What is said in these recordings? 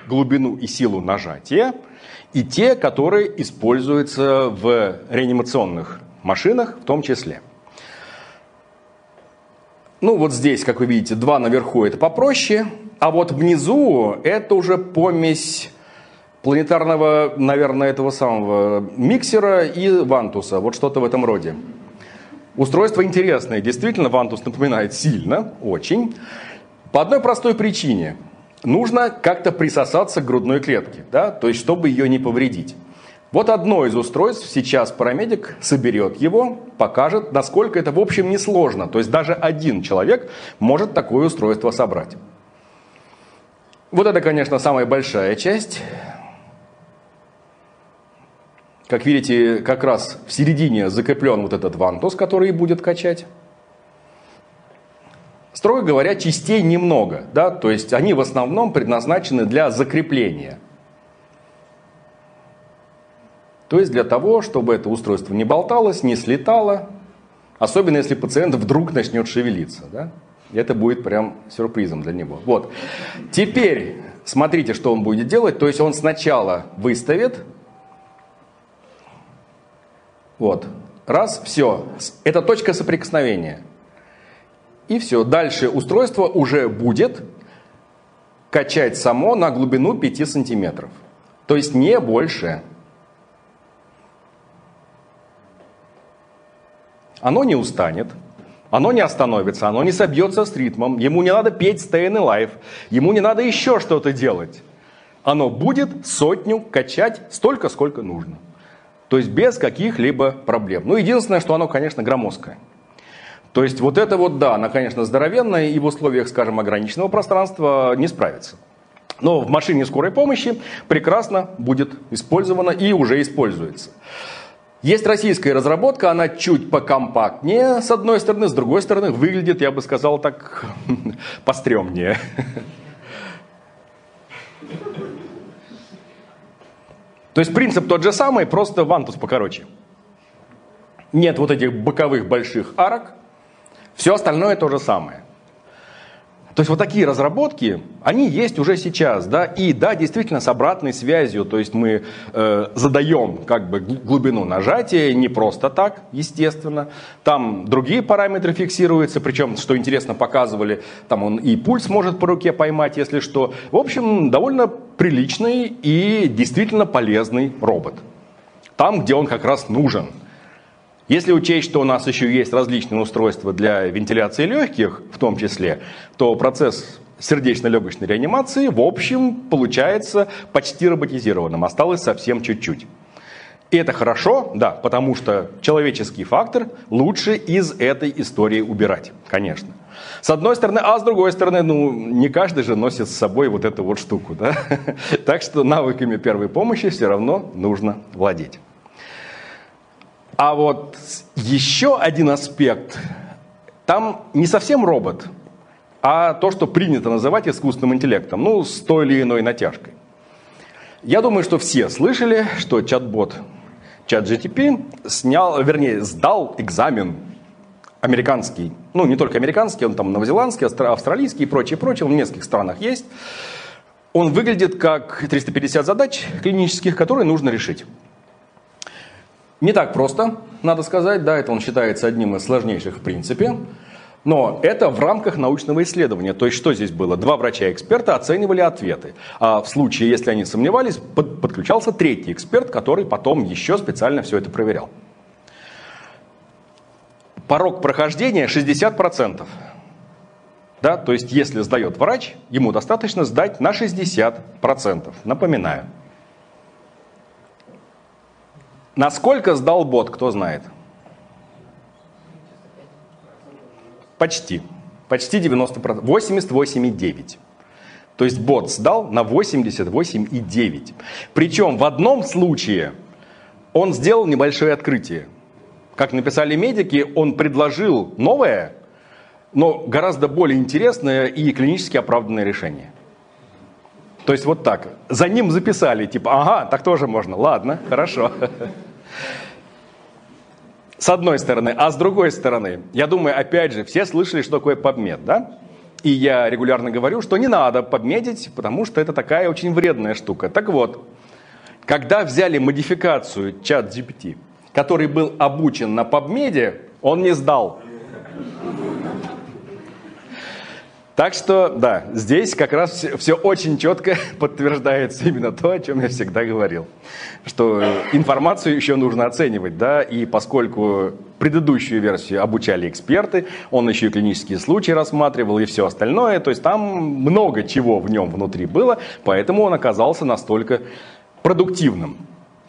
глубину и силу нажатия, и те, которые используются в реанимационных машинах в том числе. Ну вот здесь, как вы видите, 2 наверху это попроще, а вот внизу это уже помесь планетарного, наверное, этого самого миксера и вантуса, вот что-то в этом роде. Устройство интересное, действительно, вантус напоминает сильно, очень. По одной простой причине. Нужно как-то присосаться к грудной клетке, да? То есть, чтобы ее не повредить. Вот одно из устройств, сейчас парамедик соберет его, покажет, насколько это в общем несложно. То есть, даже один человек может такое устройство собрать. Вот это, конечно, самая большая часть. Как видите, как раз в середине закреплен вот этот вантус, который будет качать. Строго говоря, частей немного, да? То есть они в основном предназначены для закрепления. То есть для того, чтобы это устройство не болталось, не слетало. Особенно если пациент вдруг начнет шевелиться. Да? Это будет прям сюрпризом для него. Вот. Теперь смотрите, что он будет делать. То есть он сначала выставит. Вот. Раз, все. Это точка соприкосновения. И все. Дальше устройство уже будет качать само на глубину 5 сантиметров. То есть не больше. Оно не устанет. Оно не остановится. Оно не собьется с ритмом. Ему не надо петь Stayin' Alive. Ему не надо еще что-то делать. Оно будет 100 качать столько, сколько нужно. То есть без каких-либо проблем. Ну, единственное, что оно, конечно, громоздкое. То есть вот это вот, да, она, конечно, здоровенная и в условиях, скажем, ограниченного пространства не справится. Но в машине скорой помощи прекрасно будет использована и уже используется. Есть российская разработка, она чуть покомпактнее, с одной стороны, с другой стороны, выглядит, я бы сказал, так пострёмнее. То есть принцип тот же самый, просто вантус покороче. Нет вот этих боковых больших арок, все остальное то же самое. То есть вот такие разработки, они есть уже сейчас, да, и да, действительно с обратной связью, то есть мы задаем как бы глубину нажатия не просто так, естественно, там другие параметры фиксируются, причем, что интересно, показывали, там он и пульс может по руке поймать, если что. В общем, довольно приличный и действительно полезный робот, там, где он как раз нужен. Если учесть, что у нас еще есть различные устройства для вентиляции легких, в том числе, то процесс сердечно-легочной реанимации, в общем, получается почти роботизированным. Осталось совсем чуть-чуть. И это хорошо, да, потому что человеческий фактор лучше из этой истории убирать, конечно. С одной стороны, а с другой стороны, ну, не каждый же носит с собой вот эту вот штуку, да? Так что навыками первой помощи все равно нужно владеть. А вот еще один аспект, там не совсем робот, а то, что принято называть искусственным интеллектом, ну, с той или иной натяжкой. Я думаю, что все слышали, что чат-бот ChatGPT сдал экзамен американский. Ну, не только американский, он там новозеландский, австралийский и прочее, он в нескольких странах есть. Он выглядит как 350 задач клинических, которые нужно решить. Не так просто, надо сказать, да, это он считается одним из сложнейших в принципе, но это в рамках научного исследования. То есть что здесь было? 2 врача-эксперта оценивали ответы, а в случае, если они сомневались, подключался 3-й эксперт, который потом еще специально все это проверял. Порог прохождения 60%. Да, то есть если сдает врач, ему достаточно сдать на 60%, напоминаю. Насколько сдал бот, кто знает? Почти 90%, 88,9%. То есть бот сдал на 88,9%. Причем в одном случае он сделал небольшое открытие. Как написали медики, он предложил новое, но гораздо более интересное и клинически оправданное решение. То есть вот так. За ним записали, типа, ага, так тоже можно. Ладно, хорошо. С одной стороны. А с другой стороны, я думаю, опять же, все слышали, что такое PubMed, да? И я регулярно говорю, что не надо PubMedить, потому что это такая очень вредная штука. Так вот, когда взяли модификацию ChatGPT, который был обучен на PubMed, он не сдал. Так что, да, здесь как раз все очень четко подтверждается именно то, о чем я всегда говорил. Что информацию еще нужно оценивать, да, и поскольку предыдущую версию обучали эксперты, он еще и клинические случаи рассматривал и все остальное, то есть там много чего в нем внутри было, поэтому он оказался настолько продуктивным.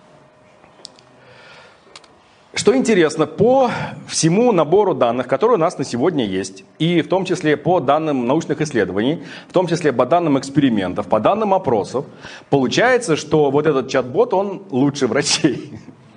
Что интересно, по всему набору данных, которые у нас на сегодня есть, и в том числе по данным научных исследований, в том числе по данным экспериментов, по данным опросов, получается, что вот этот чат-бот, он лучше врачей.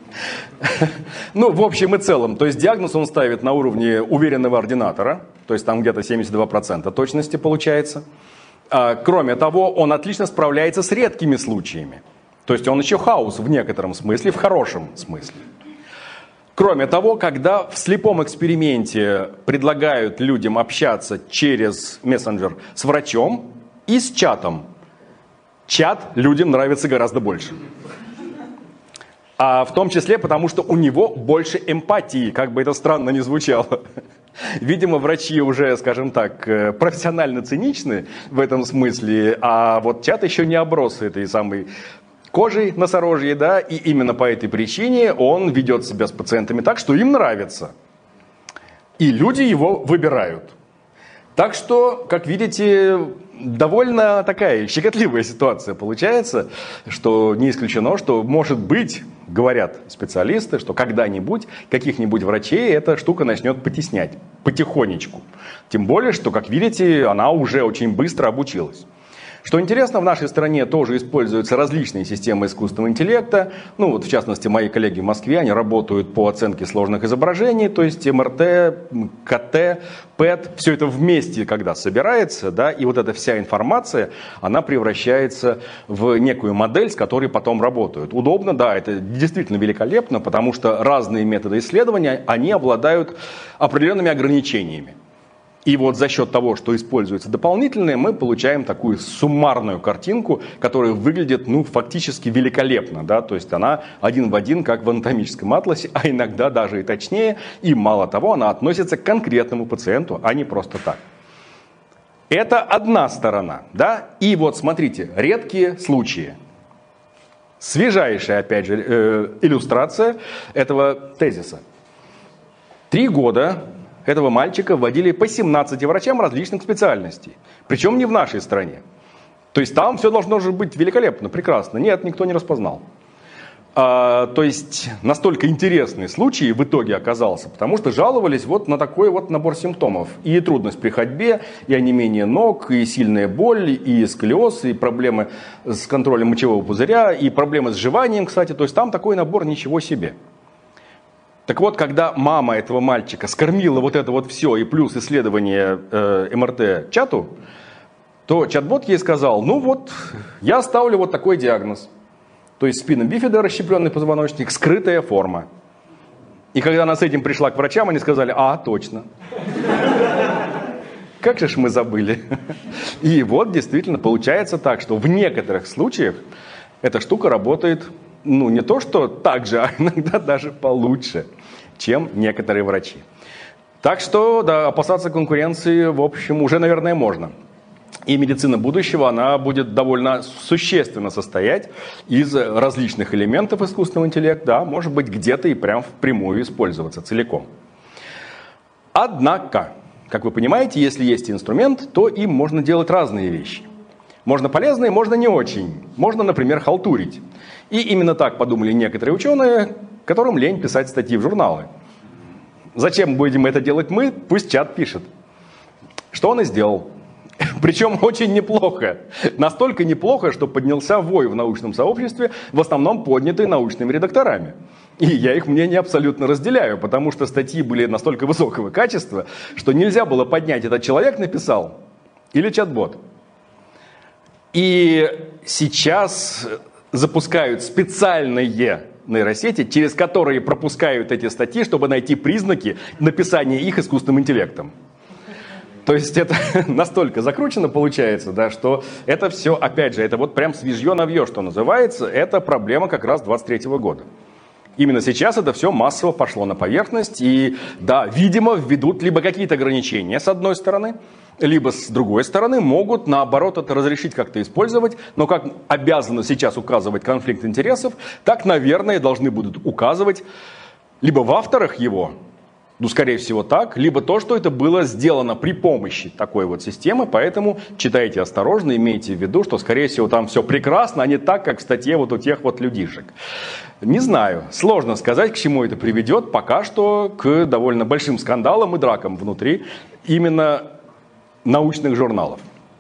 Ну, в общем и целом, то есть диагноз он ставит на уровне уверенного ординатора, то есть там где-то 72% точности получается. Кроме того, он отлично справляется с редкими случаями. То есть он еще хаос в некотором смысле, в хорошем смысле. Кроме того, когда в слепом эксперименте предлагают людям общаться через мессенджер с врачом и с чатом, чат людям нравится гораздо больше. А в том числе потому, что у него больше эмпатии, как бы это странно ни звучало. Видимо, врачи уже, скажем так, профессионально циничны в этом смысле, а вот чат еще не оброс этой самой кожей носорожьей, да, и именно по этой причине он ведет себя с пациентами так, что им нравится. И люди его выбирают. Так что, как видите, довольно такая щекотливая ситуация получается, что не исключено, что, может быть, говорят специалисты, что когда-нибудь каких-нибудь врачей эта штука начнет потеснять потихонечку. Тем более, что, как видите, она уже очень быстро обучилась. Что интересно, в нашей стране тоже используются различные системы искусственного интеллекта. Ну вот в частности, мои коллеги в Москве, они работают по оценке сложных изображений, то есть МРТ, КТ, ПЭТ, все это вместе, когда собирается, да, и вот эта вся информация, она превращается в некую модель, с которой потом работают. Удобно, да, это действительно великолепно, потому что разные методы исследования, они обладают определенными ограничениями. И вот за счет того, что используется дополнительное, мы получаем такую суммарную картинку, которая выглядит, ну, фактически великолепно, да, то есть она один в один, как в анатомическом атласе, а иногда даже и точнее, и мало того, она относится к конкретному пациенту, а не просто так. Это одна сторона, да, и вот смотрите, редкие случаи. Свежайшая, опять же, иллюстрация этого тезиса. 3 года этого мальчика вводили по 17 врачам различных специальностей. Причем не в нашей стране. То есть там все должно же быть великолепно, прекрасно. Нет, никто не распознал. То есть настолько интересный случай в итоге оказался, потому что жаловались вот на такой вот набор симптомов. И трудность при ходьбе, и онемение ног, и сильная боль, и сколиоз, и проблемы с контролем мочевого пузыря, и проблемы с жеванием, кстати. То есть там такой набор ничего себе. Так вот, когда мама этого мальчика скормила вот это вот все и плюс исследование МРТ чату, то чат-бот ей сказал, ну вот, я ставлю вот такой диагноз. То есть спина бифида, расщепленный позвоночник, скрытая форма. И когда она с этим пришла к врачам, они сказали, точно. Как же ж мы забыли. И вот действительно получается так, что в некоторых случаях эта штука работает, ну, не то что так же, а иногда даже получше, чем некоторые врачи. Так что, да, опасаться конкуренции, в общем, уже, наверное, можно. И медицина будущего, она будет довольно существенно состоять из различных элементов искусственного интеллекта, да, может быть, где-то и прям впрямую использоваться целиком. Однако, как вы понимаете, если есть инструмент, то им можно делать разные вещи. Можно полезные, можно не очень. Можно, например, халтурить. И именно так подумали некоторые ученые, которым лень писать статьи в журналы. Зачем будем это делать мы? Пусть чат пишет. Что он и сделал. Причем очень неплохо. Настолько неплохо, что поднялся вой в научном сообществе, в основном поднятый научными редакторами. И я их мнение абсолютно разделяю, потому что статьи были настолько высокого качества, что нельзя было поднять, этот человек написал или чат-бот. И сейчас запускают специальные нейросети, через которые пропускают эти статьи, чтобы найти признаки написания их искусственным интеллектом. То есть это настолько закручено получается, да, что это все, опять же, это вот прям свежье-новье, что называется, это проблема как раз 23-го года. Именно сейчас это все массово пошло на поверхность, и да, видимо, введут либо какие-то ограничения с одной стороны, либо с другой стороны могут, наоборот, это разрешить как-то использовать, но как обязаны сейчас указывать конфликт интересов, так, наверное, должны будут указывать либо в авторах его, ну, скорее всего так, либо то, что это было сделано при помощи такой вот системы, поэтому читайте осторожно, имейте в виду, что, скорее всего, там все прекрасно, а не так, как в статье вот у тех вот людишек. Не знаю, сложно сказать, к чему это приведет, пока что к довольно большим скандалам и дракам внутри именно научных журналов.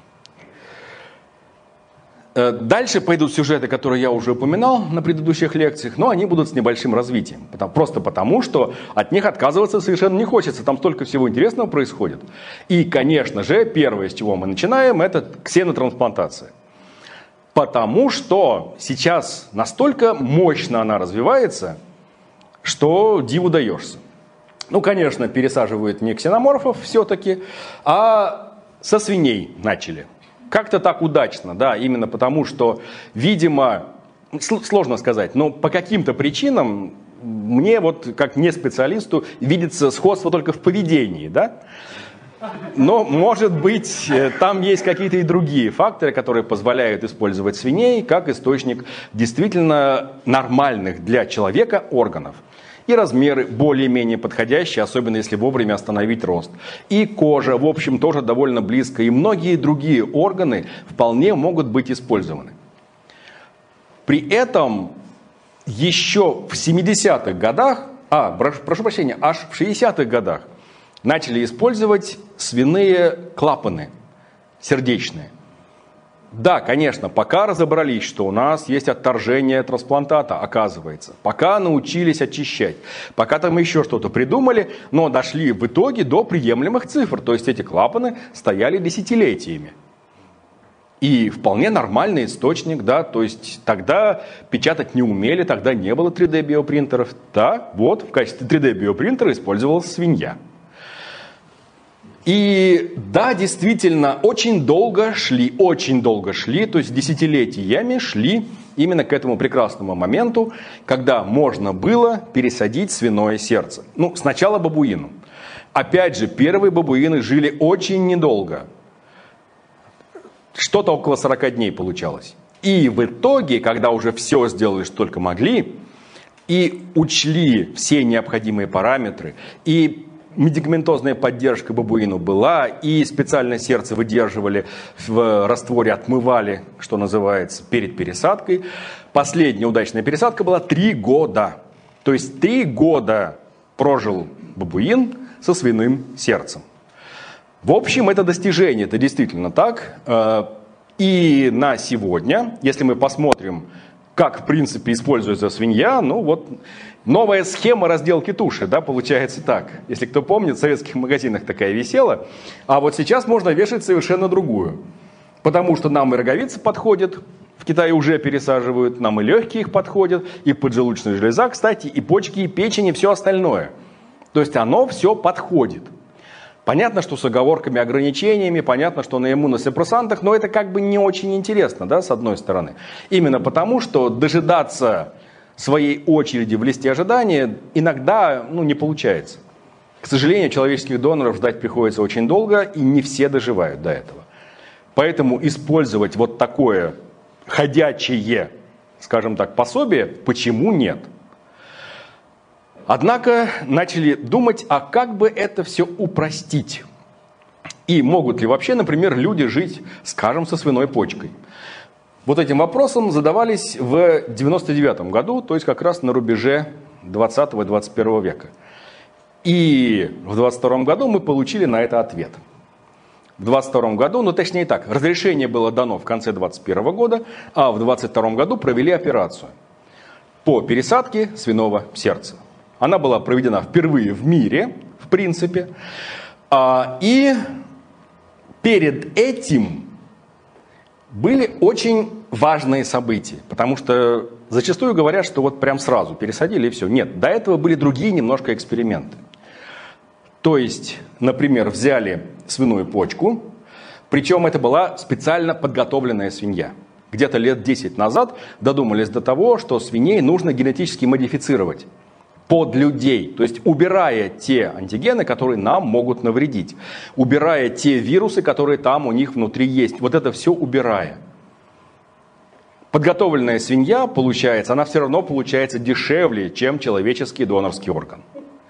Дальше пойдут сюжеты, которые я уже упоминал на предыдущих лекциях, но они будут с небольшим развитием. Просто потому, что от них отказываться совершенно не хочется. Там столько всего интересного происходит. И, конечно же, первое, с чего мы начинаем, это ксенотрансплантация. Потому что сейчас настолько мощно она развивается, что диву даешься. Ну, конечно, пересаживают не ксеноморфов все-таки, а со свиней начали. Как-то так удачно, да, именно потому, что, видимо, сложно сказать, но по каким-то причинам мне вот, как не специалисту, видится сходство только в поведении, да. Но, может быть, там есть какие-то и другие факторы, которые позволяют использовать свиней как источник действительно нормальных для человека органов. И размеры более-менее подходящие, особенно если вовремя остановить рост. И кожа, в общем, тоже довольно близко. И многие другие органы вполне могут быть использованы. При этом еще в 70-х годах, прошу прощения, аж в 60-х годах начали использовать свиные клапаны сердечные. Да, конечно, пока разобрались, что у нас есть отторжение трансплантата, оказывается. Пока научились очищать. Пока там еще что-то придумали, но дошли в итоге до приемлемых цифр. То есть эти клапаны стояли десятилетиями. И вполне нормальный источник, да, то есть тогда печатать не умели, тогда не было 3D-биопринтеров. Да, вот в качестве 3D-биопринтера использовалась свинья. И да, действительно, очень долго шли, то есть десятилетиями шли именно к этому прекрасному моменту, когда можно было пересадить свиное сердце. Ну, сначала бабуину. Опять же, первые бабуины жили очень недолго. Что-то около 40 дней получалось. И в итоге, когда уже все сделали, что только могли, и учли все необходимые параметры, и медикаментозная поддержка бабуину была, и специальное сердце выдерживали в растворе, отмывали, что называется, перед пересадкой. Последняя удачная пересадка была 3 года. То есть 3 года прожил бабуин со свиным сердцем. В общем, это достижение, это действительно так. И на сегодня, если мы посмотрим, как в принципе используется свинья, ну вот новая схема разделки туши, да, получается так. Если кто помнит, в советских магазинах такая висела, а вот сейчас можно вешать совершенно другую. Потому что нам и роговица подходит, в Китае уже пересаживают, нам и легкие их подходят, и поджелудочная железа, кстати, и почки, и печень, и все остальное. То есть оно все подходит. Понятно, что с оговорками, ограничениями, понятно, что на иммуносупрессантах, но это как бы не очень интересно, да, с одной стороны. Именно потому, что дожидаться своей очереди в листе ожидания иногда не получается. К сожалению, человеческих доноров ждать приходится очень долго, и не все доживают до этого. Поэтому использовать вот такое ходячее, скажем так, пособие, почему нет? Однако начали думать, а как бы это все упростить? И могут ли вообще, например, люди жить, скажем, со свиной почкой? Вот этим вопросом задавались в 99 году, то есть как раз на рубеже 20 и 21 века. И в 22 году мы получили на это ответ. В 22 году, точнее так, разрешение было дано в конце 21 года, а в 22 году провели операцию по пересадке свиного сердца. Она была проведена впервые в мире, в принципе. И перед этим были очень важные события. Потому что зачастую говорят, что вот прям сразу пересадили и все. Нет, до этого были другие немножко эксперименты. То есть, например, взяли свиную почку, причем это была специально подготовленная свинья. Где-то лет 10 назад додумались до того, что свиней нужно генетически модифицировать под людей, то есть убирая те антигены, которые нам могут навредить, убирая те вирусы, которые там у них внутри есть. Вот это все убирая. Подготовленная свинья, получается, она все равно получается дешевле, чем человеческий донорский орган.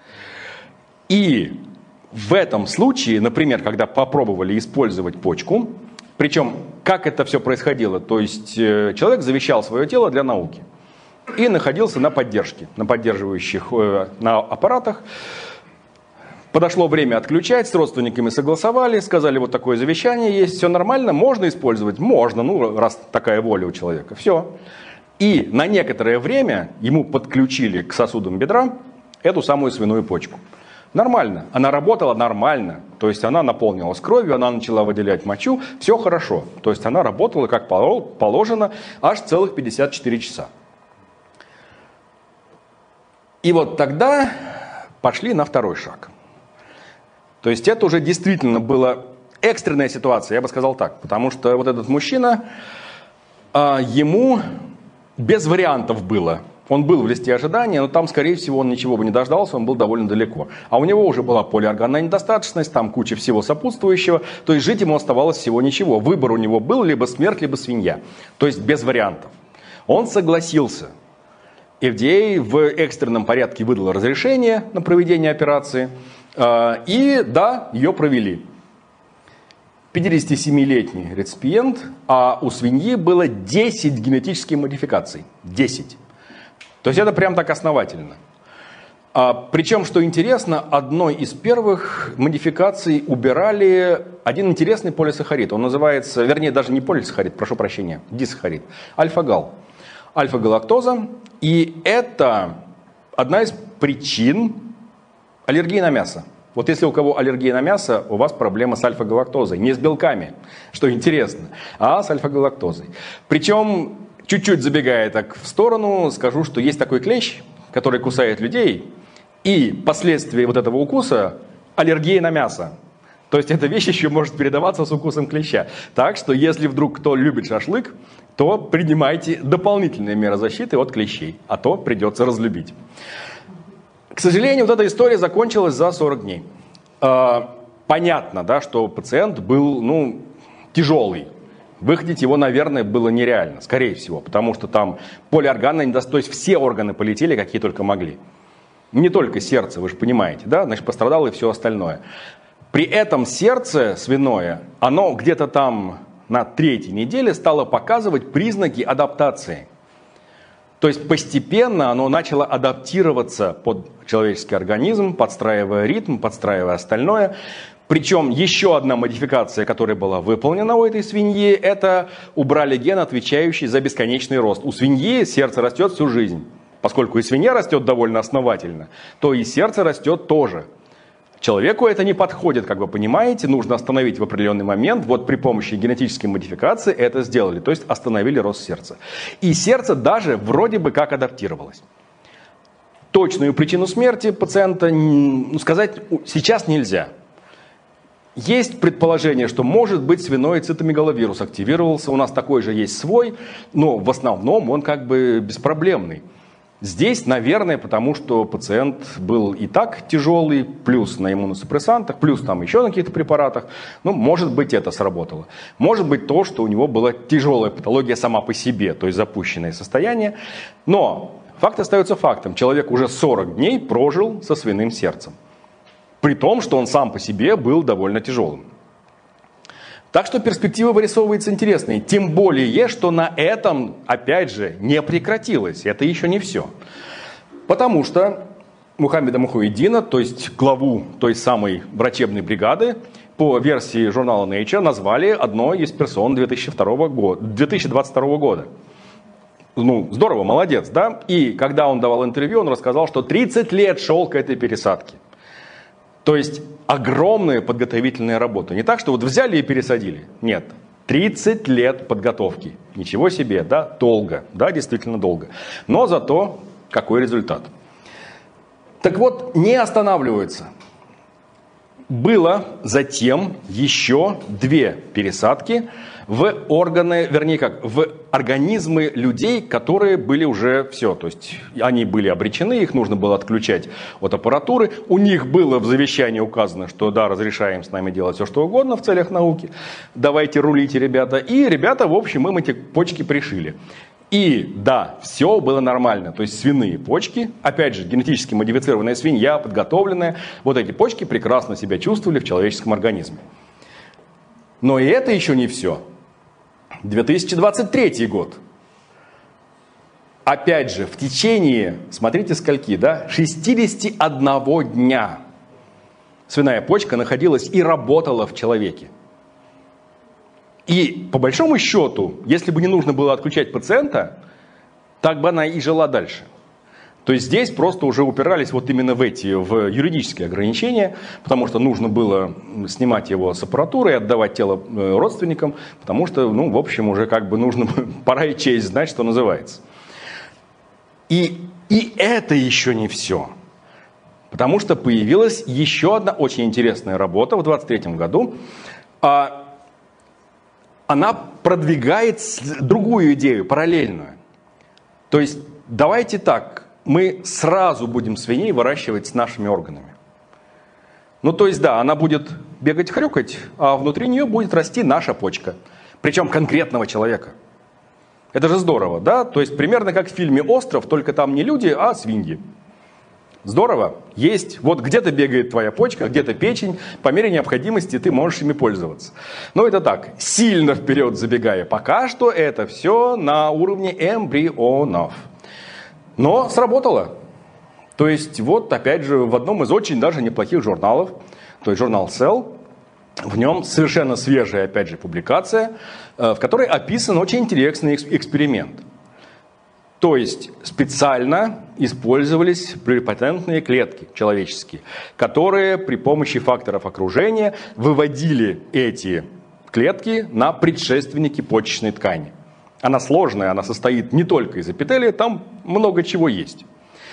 И в этом случае, например, когда попробовали использовать почку, причем как это все происходило, то есть человек завещал свое тело для науки и находился на поддержке, на поддерживающих на аппаратах. Подошло время отключать, с родственниками согласовали, сказали, вот такое завещание есть, все нормально, можно использовать? Можно, ну раз такая воля у человека, все. И на некоторое время ему подключили к сосудам бедра эту самую свиную почку. Нормально, она работала нормально, то есть она наполнилась кровью, она начала выделять мочу, все хорошо. То есть она работала как положено аж целых 54 часа. И вот тогда пошли на второй шаг. То есть это уже действительно была экстренная ситуация, я бы сказал так. Потому что вот этот мужчина, ему без вариантов было. Он был в листе ожидания, но там, скорее всего, он ничего бы не дождался, он был довольно далеко. А у него уже была полиорганная недостаточность, там куча всего сопутствующего. То есть жить ему оставалось всего ничего. Выбор у него был либо смерть, либо свинья. То есть без вариантов. Он согласился. FDA в экстренном порядке выдал разрешение на проведение операции. И да, ее провели. 57-летний реципиент, а у свиньи было 10 генетических модификаций. 10. То есть это прям так основательно. Причем, что интересно, одной из первых модификаций убирали один интересный полисахарид. Он называется, вернее, даже не полисахарид, прошу прощения, дисахарид. Альфа-гал. Альфа-галактоза. И это одна из причин аллергии на мясо. Вот если у кого аллергия на мясо, у вас проблема с альфа-галактозой. Не с белками, что интересно, а с альфа-галактозой. Причем, чуть-чуть забегая так в сторону, скажу, что есть такой клещ, который кусает людей, и последствия вот этого укуса – аллергия на мясо. То есть эта вещь еще может передаваться с укусом клеща. Так что если вдруг кто любит шашлык, то принимайте дополнительные меры защиты от клещей, а то придется разлюбить. К сожалению, вот эта история закончилась за 40 дней. Понятно, да, что пациент был тяжелый. Выходить его, наверное, было нереально, скорее всего, потому что там полиорганная недостаточность, то есть все органы полетели, какие только могли. Не только сердце, вы же понимаете, да, значит, пострадало и все остальное. При этом сердце свиное, оно где-то там на 3-й неделе стало показывать признаки адаптации. То есть постепенно оно начало адаптироваться под человеческий организм, подстраивая ритм, подстраивая остальное. Причем еще одна модификация, которая была выполнена у этой свиньи, это убрали ген, отвечающий за бесконечный рост. У свиньи сердце растет всю жизнь. Поскольку и свинья растет довольно основательно, то и сердце растет тоже. Человеку это не подходит, как вы понимаете, нужно остановить в определенный момент. Вот при помощи генетической модификации это сделали, то есть остановили рост сердца. И сердце даже вроде бы как адаптировалось. Точную причину смерти пациента сказать сейчас нельзя. Есть предположение, что может быть свиной цитомегаловирус активировался, у нас такой же есть свой, но в основном он как бы беспроблемный. Здесь, наверное, потому что пациент был и так тяжелый, плюс на иммуносупрессантах, плюс там еще на каких-то препаратах. Может быть, это сработало. Может быть, то, что у него была тяжелая патология сама по себе, то есть запущенное состояние. Но факт остается фактом. Человек уже 40 дней прожил со свиным сердцем. При том, что он сам по себе был довольно тяжелым. Так что перспектива вырисовывается интересной. Тем более, что на этом, опять же, не прекратилось. Это еще не все. Потому что Мухаммеда Мухаиддина, то есть главу той самой врачебной бригады, по версии журнала Nature назвали одной из персон 2022 года. Здорово, молодец, да? И когда он давал интервью, он рассказал, что 30 лет шел к этой пересадке. То есть огромная подготовительная работа. Не так, что вот взяли и пересадили. Нет. 30 лет подготовки. Ничего себе, да? Долго. Да, действительно долго. Но зато какой результат. Так вот, не останавливаются. Было затем еще 2 пересадки в органы, вернее как, в организмы людей, которые были уже все. То есть они были обречены, их нужно было отключать от аппаратуры. У них было в завещании указано, что да, разрешаем с нами делать все, что угодно в целях науки. Давайте рулите, ребята. И ребята, в общем, им эти почки пришили. И да, все было нормально, то есть свиные почки, опять же, генетически модифицированная свинья, подготовленная, вот эти почки прекрасно себя чувствовали в человеческом организме. Но и это еще не все. 2023 год. Опять же, в течение, смотрите скольки, да, 61 дня свиная почка находилась и работала в человеке. И по большому счету, если бы не нужно было отключать пациента, так бы она и жила дальше. То есть здесь просто уже упирались вот именно в юридические ограничения, потому что нужно было снимать его с аппаратуры и отдавать тело родственникам, потому что, в общем, уже как бы нужно, пора и честь знать, что называется. И это еще не все. Потому что появилась еще одна очень интересная работа в 2023 году. Она продвигает другую идею, параллельную. То есть, давайте так, мы сразу будем свиней выращивать с нашими органами. То есть, да, она будет бегать, хрюкать, а внутри нее будет расти наша почка. Причем конкретного человека. Это же здорово, да? То есть, примерно как в фильме «Остров», только там не люди, а свиньи. Здорово. Есть. Вот где-то бегает твоя почка, где-то печень. По мере необходимости ты можешь ими пользоваться. Но это так, сильно вперед забегая. Пока что это все на уровне эмбрионов. Но сработало. То есть вот опять же в одном из очень даже неплохих журналов, то есть журнал Cell, в нем совершенно свежая опять же публикация, в которой описан очень интересный эксперимент. То есть специально использовались плюрипотентные клетки человеческие, которые при помощи факторов окружения выводили эти клетки на предшественники почечной ткани. Она сложная, она состоит не только из эпителия, там много чего есть.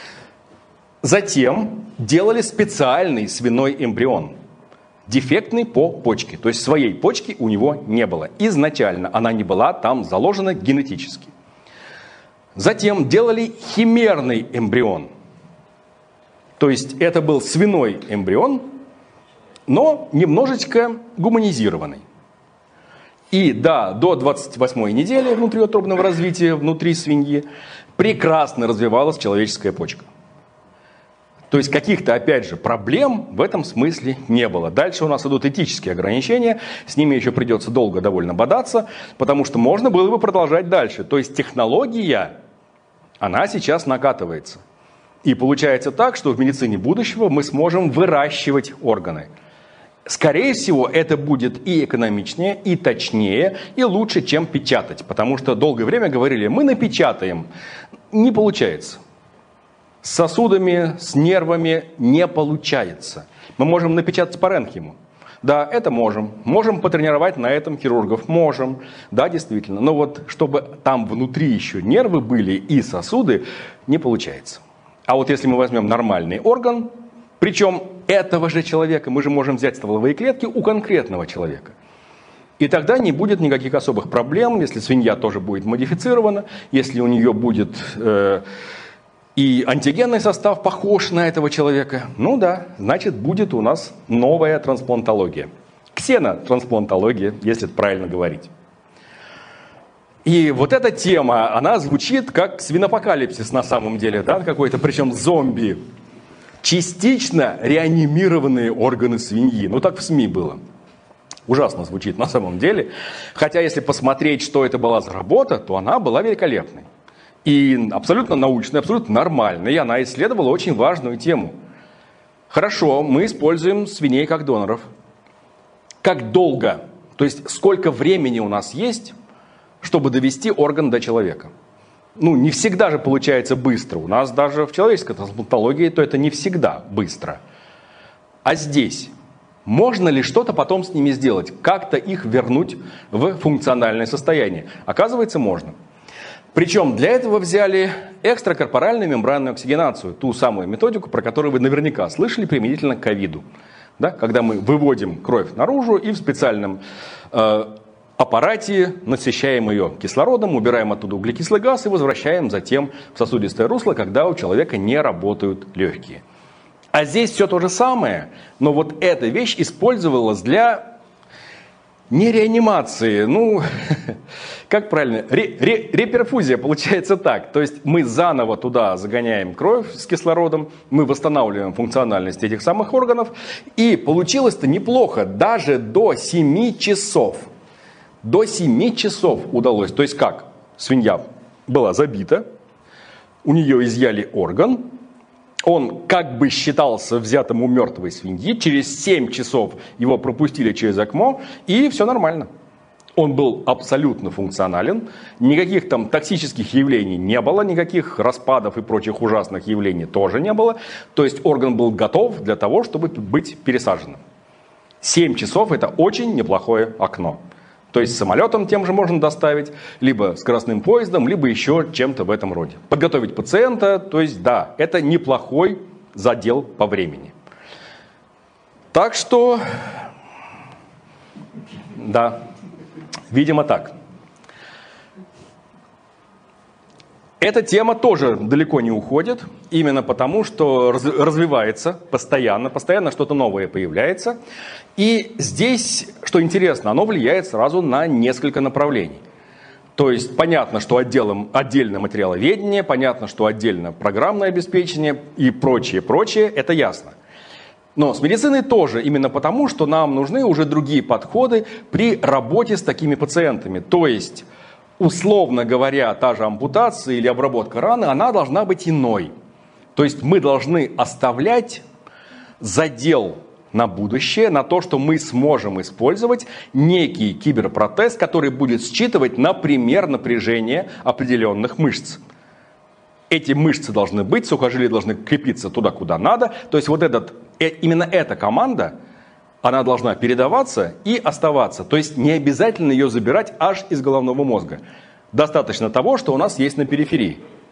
Затем делали специальный свиной эмбрион, дефектный по почке. То есть своей почки у него не было. Изначально она не была там заложена генетически. Затем делали химерный эмбрион. То есть это был свиной эмбрион, но немножечко гуманизированный. И да, до 28-й недели внутриутробного развития внутри свиньи прекрасно развивалась человеческая почка. То есть каких-то, опять же, проблем в этом смысле не было. Дальше у нас идут этические ограничения, с ними еще придется долго довольно бодаться, потому что можно было бы продолжать дальше. То есть технология, она сейчас накатывается. И получается так, что в медицине будущего мы сможем выращивать органы. Скорее всего, это будет и экономичнее, и точнее, и лучше, чем печатать. Потому что долгое время говорили, мы напечатаем. Не получается. С сосудами, с нервами не получается. Мы можем напечатать паренхиму. Да, это можем. Можем потренировать на этом хирургов. Можем. Да, действительно. Но вот чтобы там внутри еще нервы были и сосуды, не получается. А вот если мы возьмем нормальный орган, причем этого же человека, мы же можем взять стволовые клетки у конкретного человека. И тогда не будет никаких особых проблем, если свинья тоже будет модифицирована, если у нее будет и антигенный состав похож на этого человека. Ну да, значит будет у нас новая трансплантология. Ксенотрансплантология, если это правильно говорить. И вот эта тема, она звучит как свинопокалипсис на самом деле, да, какой-то, причем зомби. Частично реанимированные органы свиньи. Ну, так в СМИ было. Ужасно звучит на самом деле. Хотя, если посмотреть, что это была за работа, то она была великолепной. И абсолютно научной, абсолютно нормальной. И она исследовала очень важную тему. Хорошо, мы используем свиней как доноров. Как долго? То есть, сколько времени у нас есть, чтобы довести орган до человека? Ну, не всегда же получается быстро. У нас даже в человеческой трансплантологии то это не всегда быстро. А здесь можно ли что-то потом с ними сделать? Как-то их вернуть в функциональное состояние? Оказывается, можно. Причем для этого взяли экстракорпоральную мембранную оксигенацию, ту самую методику, про которую вы наверняка слышали применительно к ковиду. Да? Когда мы выводим кровь наружу и в специальном аппарате насыщаем ее кислородом, убираем оттуда углекислый газ и возвращаем затем в сосудистое русло, когда у человека не работают легкие. А здесь все то же самое, но вот эта вещь использовалась для не реанимации, как правильно, реперфузия получается так. То есть мы заново туда загоняем кровь с кислородом, мы восстанавливаем функциональность этих самых органов, и получилось-то неплохо, даже до 7 часов. До 7 часов удалось. То есть как? Свинья была забита, у нее изъяли орган, он как бы считался взятым у мертвой свиньи, через 7 часов его пропустили через ЭКМО, и все нормально. Он был абсолютно функционален, никаких там токсических явлений не было, никаких распадов и прочих ужасных явлений тоже не было. То есть орган был готов для того, чтобы быть пересаженным. 7 часов – это очень неплохое окно. То есть самолетом тем же можно доставить, либо скоростным поездом, либо еще чем-то в этом роде. Подготовить пациента, то есть да, это неплохой задел по времени. Так что, да, видимо так. Эта тема тоже далеко не уходит, именно потому, что развивается постоянно что-то новое появляется. И здесь, что интересно, оно влияет сразу на несколько направлений. То есть понятно, что отдельно материаловедение, понятно, что отдельно программное обеспечение и прочее, это ясно. Но с медициной тоже, именно потому, что нам нужны уже другие подходы при работе с такими пациентами. То есть, условно говоря, та же ампутация или обработка раны, она должна быть иной. То есть мы должны оставлять задел на будущее, на то, что мы сможем использовать некий киберпротез, который будет считывать, например, напряжение определенных мышц. Эти мышцы должны быть, сухожилия должны крепиться туда, куда надо. То есть именно эта команда, она должна передаваться и оставаться. То есть не обязательно ее забирать аж из головного мозга. Достаточно того, что у нас есть на периферии.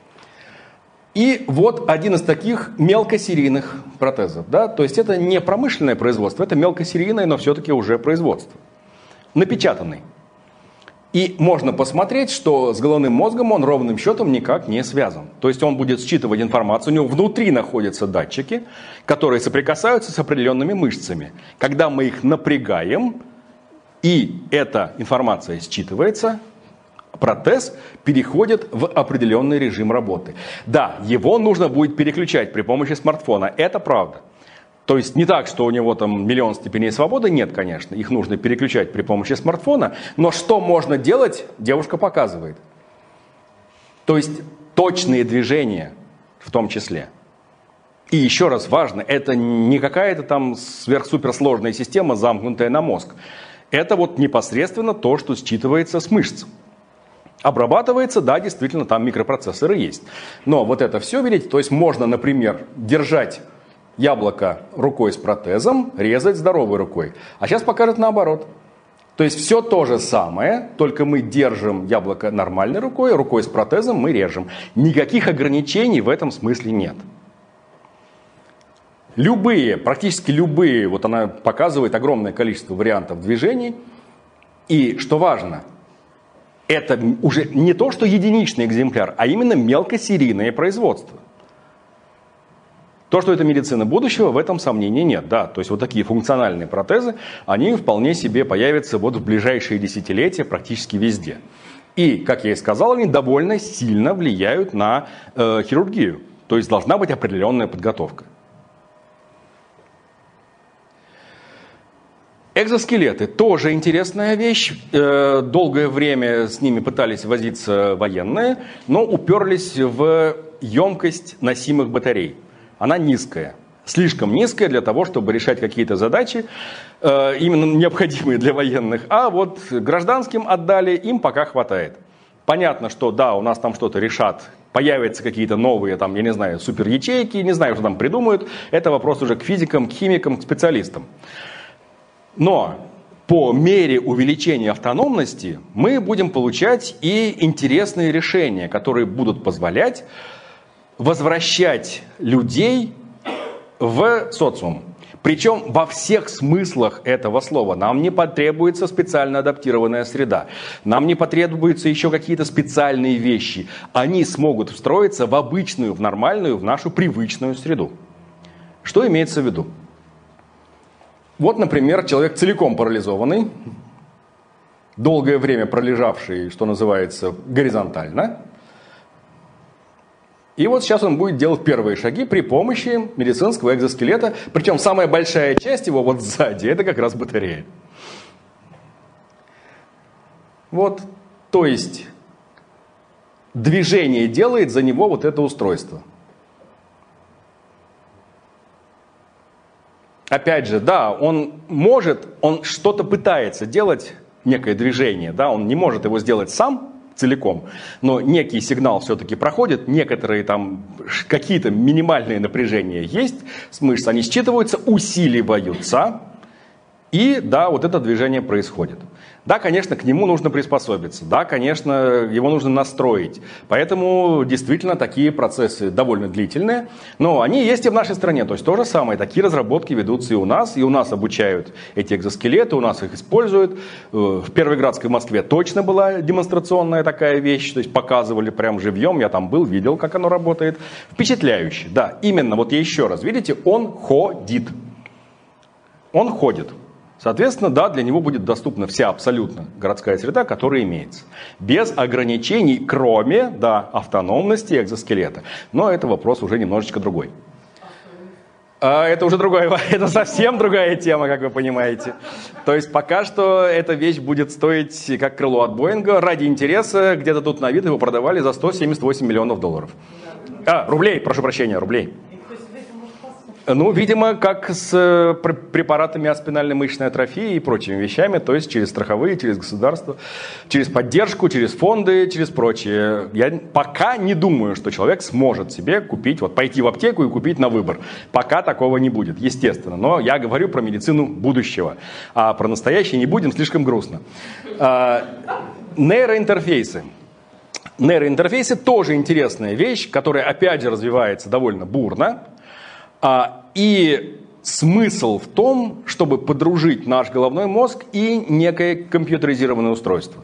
И вот один из таких мелкосерийных протезов. Да? То есть это не промышленное производство, это мелкосерийное, но все-таки уже производство. Напечатанный. И можно посмотреть, что с головным мозгом он ровным счетом никак не связан. То есть он будет считывать информацию, у него внутри находятся датчики, которые соприкасаются с определенными мышцами. Когда мы их напрягаем, и эта информация считывается, протез переходит в определенный режим работы. Да, его нужно будет переключать при помощи смартфона, это правда. То есть не так, что у него там миллион степеней свободы, нет, конечно, их нужно переключать при помощи смартфона, но что можно делать, девушка показывает. То есть точные движения в том числе. И еще раз важно, это не какая-то там сверхсуперсложная система, замкнутая на мозг. Это вот непосредственно то, что считывается с мышц. Обрабатывается, да, действительно, там микропроцессоры есть. Но вот это все, видите, то есть можно, например, держать яблоко рукой с протезом, резать здоровой рукой. А сейчас покажет наоборот. То есть все то же самое, только мы держим яблоко нормальной рукой, рукой с протезом мы режем. Никаких ограничений в этом смысле нет. Практически любые, вот она показывает огромное количество вариантов движений. И что важно, это уже не то, что единичный экземпляр, а именно мелкосерийное производство. То, что это медицина будущего, в этом сомнений нет. Да, то есть вот такие функциональные протезы, они вполне себе появятся вот в ближайшие десятилетия практически везде. И, как я и сказал, они довольно сильно влияют на хирургию. То есть должна быть определенная подготовка. Экзоскелеты тоже интересная вещь. Долгое время с ними пытались возиться военные, но уперлись в емкость носимых батарей. Она низкая. Слишком низкая для того, чтобы решать какие-то задачи, именно необходимые для военных. А вот гражданским отдали, им пока хватает. Понятно, что да, у нас там что-то решат, появятся какие-то новые, там, я не знаю, суперячейки, не знаю, что там придумают. Это вопрос уже к физикам, к химикам, к специалистам. Но по мере увеличения автономности мы будем получать и интересные решения, которые будут позволять возвращать людей в социум. Причем во всех смыслах этого слова. Нам не потребуется специально адаптированная среда. Нам не потребуются еще какие-то специальные вещи. Они смогут встроиться в обычную, в нормальную, в нашу привычную среду. Что имеется в виду? Вот, например, человек целиком парализованный, долгое время пролежавший, что называется, горизонтально. И вот сейчас он будет делать первые шаги при помощи медицинского экзоскелета. Причем самая большая часть его вот сзади, это как раз батарея. Вот, то есть движение делает за него вот это устройство. Опять же, да, он что-то пытается делать, некое движение, да, он не может его сделать сам целиком, но некий сигнал все-таки проходит, некоторые там какие-то минимальные напряжения есть с мышц, они считываются, усиливаются, и да, вот это движение происходит. Да, конечно, к нему нужно приспособиться, да, конечно, его нужно настроить, поэтому действительно такие процессы довольно длительные, но они есть и в нашей стране, то есть то же самое, такие разработки ведутся и у нас обучают эти экзоскелеты, у нас их используют. В Первоградской Москве точно была демонстрационная такая вещь, то есть показывали прям живьем, я там был, видел, как оно работает. Впечатляюще, да, именно, вот я еще раз, видите, он ходит. Соответственно, да, для него будет доступна вся абсолютно городская среда, которая имеется. Без ограничений, кроме, да, автономности экзоскелета. Но это вопрос уже немножечко другой. Это уже это совсем другая тема, как вы понимаете. То есть пока что эта вещь будет стоить, как крыло от Боинга, ради интереса, где-то тут на вид его продавали за 178 миллионов долларов. Рублей, прошу прощения, рублей. Ну, видимо, как с препаратами от спинальной мышечной атрофии и прочими вещами, то есть через страховые, через государство, через поддержку, через фонды, через прочее. Я пока не думаю, что человек сможет себе купить, вот пойти в аптеку и купить на выбор. Пока такого не будет, естественно. Но я говорю про медицину будущего, а про настоящее не будем, слишком грустно. Нейроинтерфейсы. Нейроинтерфейсы тоже интересная вещь, которая опять же развивается довольно бурно. И смысл в том, чтобы подружить наш головной мозг и некое компьютеризированное устройство.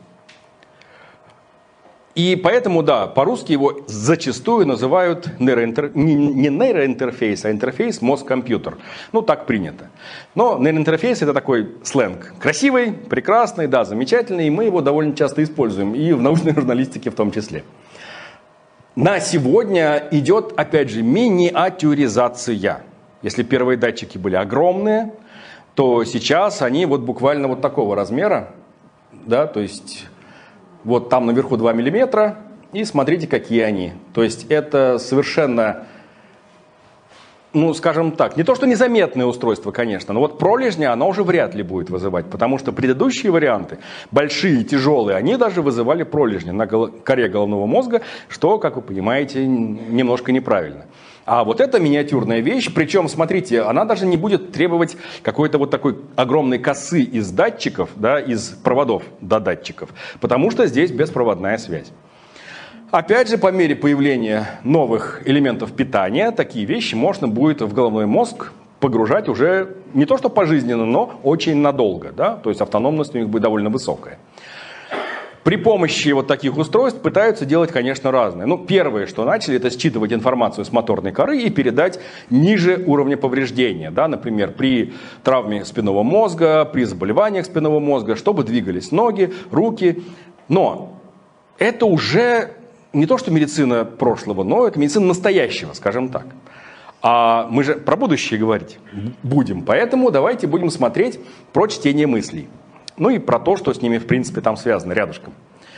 И поэтому, да, по-русски его зачастую называют не нейроинтерфейс, а интерфейс мозг-компьютер. Ну, так принято. Но нейроинтерфейс – это такой сленг. Красивый, прекрасный, да, замечательный, и мы его довольно часто используем, и в научной журналистике в том числе. На сегодня идет, опять же, миниатюризация. Если первые датчики были огромные, то сейчас они вот буквально вот такого размера, да, то есть вот там наверху 2 миллиметра, и смотрите, какие они. То есть это совершенно, ну, скажем так, не то что незаметное устройство, конечно, но вот пролежня оно уже вряд ли будет вызывать, потому что предыдущие варианты, большие, тяжелые, они даже вызывали пролежни на коре головного мозга, что, как вы понимаете, немножко неправильно. А вот эта миниатюрная вещь, причем, смотрите, она даже не будет требовать какой-то вот такой огромной косы из датчиков, да, из проводов до датчиков, потому что здесь беспроводная связь. Опять же, по мере появления новых элементов питания, такие вещи можно будет в головной мозг погружать уже не то что пожизненно, но очень надолго. Да? То есть автономность у них будет довольно высокая. При помощи вот таких устройств пытаются делать, конечно, разные. Ну, первое, что начали, это считывать информацию с моторной коры и передать ниже уровня повреждения. Да? Например, при травме спинного мозга, при заболеваниях спинного мозга, чтобы двигались ноги, руки. Но это уже не то, что медицина прошлого, но это медицина настоящего, скажем так. А мы же про будущее говорить будем, поэтому давайте будем смотреть про чтение мыслей. Ну и про то, что с ними, в принципе, там связано рядышком.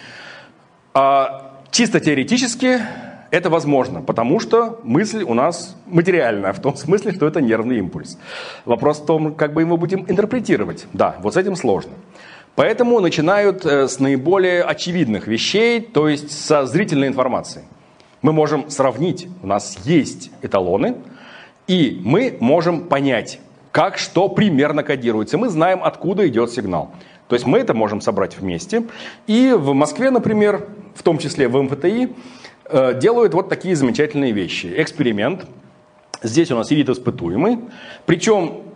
Чисто теоретически это возможно, потому что мысль у нас материальная, в том смысле, что это нервный импульс. Вопрос в том, как бы его будем интерпретировать. Да, вот с этим сложно. Поэтому начинают с наиболее очевидных вещей, то есть со зрительной информацией. Мы можем сравнить, у нас есть эталоны, и мы можем понять, как что примерно кодируется. Мы знаем, откуда идет сигнал. То есть мы это можем собрать вместе. И в Москве, например, в том числе в МФТИ, делают вот такие замечательные вещи. Эксперимент. Здесь у нас сидит испытуемый. Причем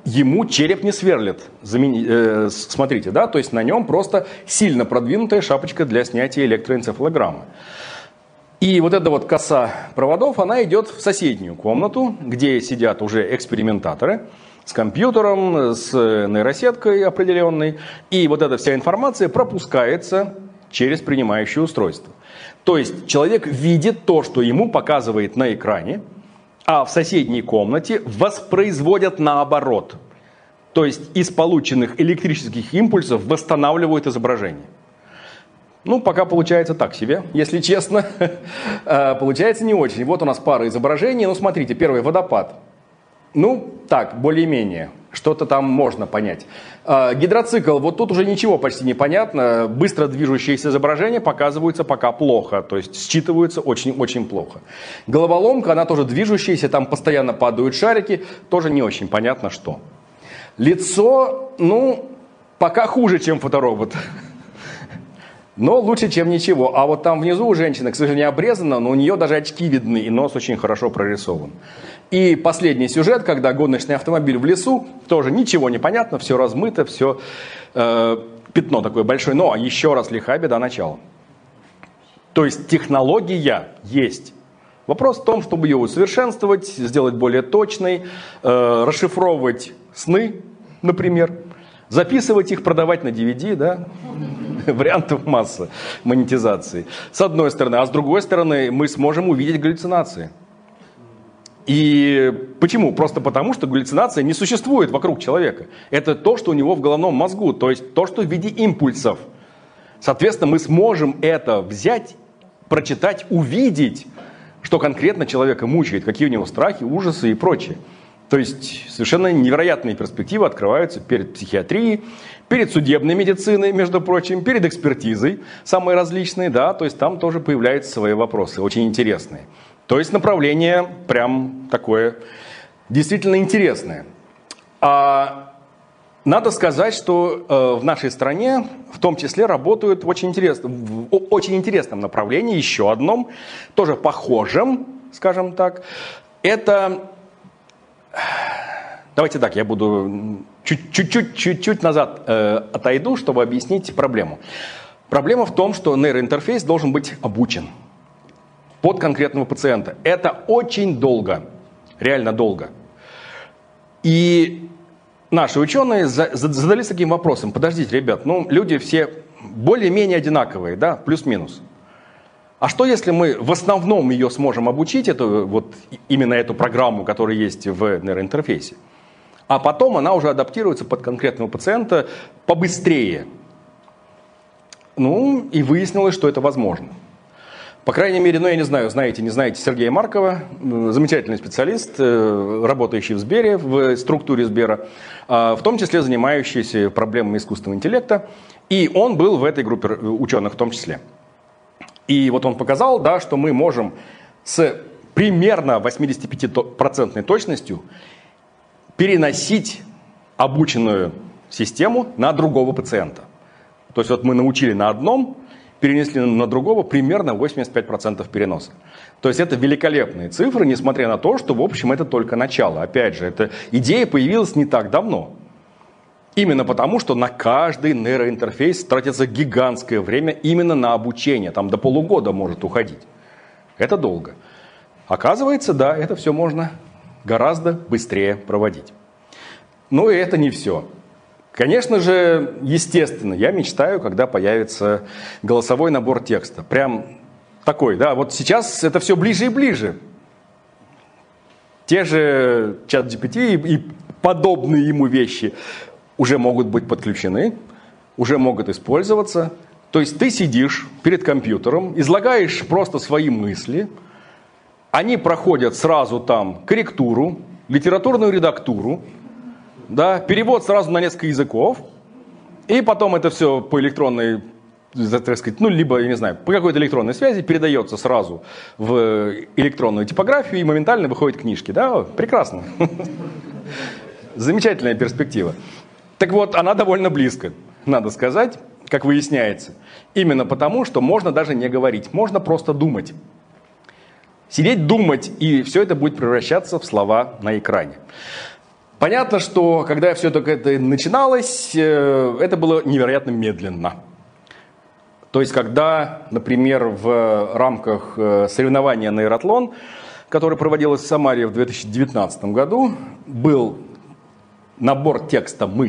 ему череп не сверлит. Смотрите, да, то есть на нем просто сильно продвинутая шапочка для снятия электроэнцефалограммы. И вот эта вот коса проводов, она идет в соседнюю комнату, где сидят уже экспериментаторы с компьютером, с нейросеткой определенной. И вот эта вся информация пропускается через принимающее устройство. То есть человек видит то, что ему показывает на экране, а в соседней комнате воспроизводят наоборот. То есть из полученных электрических импульсов восстанавливают изображение. Ну, пока получается так себе, если честно. Получается не очень. Вот у нас пара изображений. Ну, смотрите, первый водопад. Ну, так, более-менее. Что-то там можно понять. Гидроцикл, вот тут уже ничего почти не понятно. Быстро движущиеся изображения показываются пока плохо. То есть считываются очень-очень плохо. Головоломка, она тоже движущаяся, там постоянно падают шарики. Тоже не очень понятно, что. Лицо, ну, пока хуже, чем фоторобот. Но лучше, чем ничего. А вот там внизу у женщины, к сожалению, обрезано, но у нее даже очки видны, и нос очень хорошо прорисован. И последний сюжет, когда гоночный автомобиль в лесу, тоже ничего не понятно, все размыто, все пятно такое большое. Но еще раз лиха беда начала. То есть технология есть. Вопрос в том, чтобы ее усовершенствовать, сделать более точной, расшифровывать сны, например, записывать их, продавать на DVD, да? Вариантов масса монетизации. С одной стороны. А с другой стороны, мы сможем увидеть галлюцинации. И почему? Просто потому, что галлюцинация не существует вокруг человека. Это то, что у него в головном мозгу. То есть то, что в виде импульсов. Соответственно, мы сможем это взять, прочитать, увидеть, что конкретно человека мучает, какие у него страхи, ужасы и прочее. То есть совершенно невероятные перспективы открываются перед психиатрией, перед судебной медициной, между прочим, перед экспертизой, самые различные, да, то есть там тоже появляются свои вопросы, очень интересные. То есть направление прям такое действительно интересное. Надо сказать, что в нашей стране в том числе работают в очень интересном направлении, еще одном, тоже похожем, скажем так. Это... Давайте так, я буду чуть-чуть назад отойду, чтобы объяснить проблему. Проблема в том, что нейроинтерфейс должен быть обучен под конкретного пациента. Это очень долго, реально долго. И наши ученые задались таким вопросом. Подождите, ребят, ну люди все более-менее одинаковые, да, плюс-минус. А что если мы в основном ее сможем обучить, именно эту программу, которая есть в нейроинтерфейсе, а потом она уже адаптируется под конкретного пациента побыстрее? Ну, и выяснилось, что это возможно. По крайней мере, я не знаю, знаете, не знаете Сергея Маркова, замечательный специалист, работающий в Сбере, в структуре Сбера, в том числе занимающийся проблемами искусственного интеллекта, и он был в этой группе ученых в том числе. И вот он показал, да, что мы можем с примерно 85% точностью переносить обученную систему на другого пациента. То есть вот мы научили на одном, перенесли на другого примерно 85% переноса. То есть это великолепные цифры, несмотря на то, что в общем это только начало. Опять же, эта идея появилась не так давно. Именно потому, что на каждый нейроинтерфейс тратится гигантское время именно на обучение. Там до полугода может уходить. Это долго. Оказывается, да, это все можно гораздо быстрее проводить. Но и это не все. Конечно же, естественно, я мечтаю, когда появится голосовой набор текста. Прям такой, да, вот сейчас это все ближе и ближе. Те же ChatGPT и подобные ему вещи уже могут быть подключены, уже могут использоваться. То есть ты сидишь перед компьютером, излагаешь просто свои мысли, они проходят сразу там корректуру, литературную редактуру, да, перевод сразу на несколько языков, и потом это все по электронной, так сказать, либо, я не знаю, по какой-то электронной связи передается сразу в электронную типографию, и моментально выходят книжки. Да, прекрасно. Замечательная перспектива. Так вот, она довольно близко, надо сказать, как выясняется. Именно потому, что можно даже не говорить, можно просто думать. Сидеть, думать, и все это будет превращаться в слова на экране. Понятно, что когда все это начиналось, это было невероятно медленно. То есть, когда, например, в рамках соревнования «Нейротлон», которое проводилось в Самаре в 2019 году, был набор текста «Мы